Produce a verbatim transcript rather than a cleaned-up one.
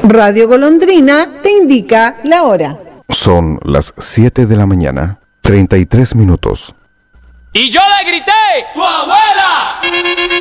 Radio Golondrina te indica la hora. Son las siete de la mañana, treinta y tres minutos. Y yo le grité, ¡tu abuela!